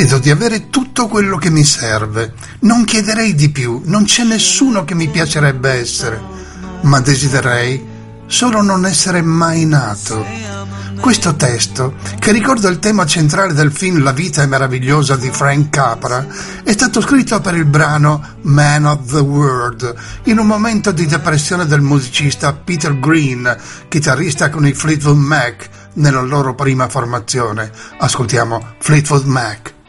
Credo di avere tutto quello che mi serve. Non chiederei di più, non c'è nessuno che mi piacerebbe essere, ma desidererei solo non essere mai nato. Questo testo, che ricorda il tema centrale del film La vita è meravigliosa di Frank Capra, è stato scritto per il brano Man of the World, in un momento di depressione del musicista Peter Green, chitarrista con i Fleetwood Mac nella loro prima formazione. Ascoltiamo Fleetwood Mac.